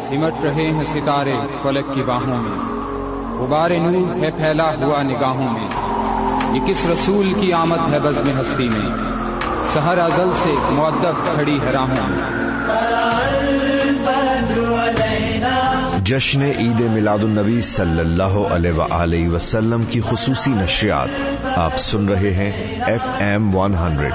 सिमट रहे हैं सितारे फलक की बाहों में, गुबारे नूर है फैला हुआ निगाहों में। ये किस रसूल की आमद है बज़्म हस्ती में, सहर अज़ल से मुअद्दब खड़ी है राहों में। जश्न ईद मिलादुन नबी सल्लल्लाहु अलैहि वसल्लम की खुसूसी नशरियात आप सुन रहे हैं FM 100